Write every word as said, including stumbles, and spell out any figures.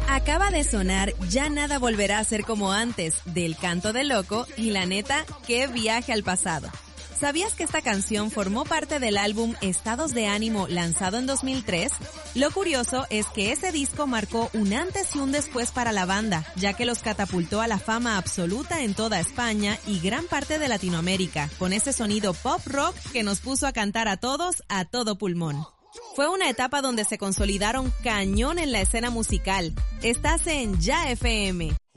Acaba de sonar Ya nada volverá a ser como antes, del Canto del Loco, y la neta, qué viaje al pasado. ¿Sabías que esta canción formó parte del álbum Estados de Ánimo lanzado en dos mil tres? Lo curioso es que ese disco marcó un antes y un después para la banda, ya que los catapultó a la fama absoluta en toda España y gran parte de Latinoamérica, con ese sonido pop rock que nos puso a cantar a todos a todo pulmón. Fue una etapa donde se consolidaron cañón en la escena musical. Estás en Ya F M.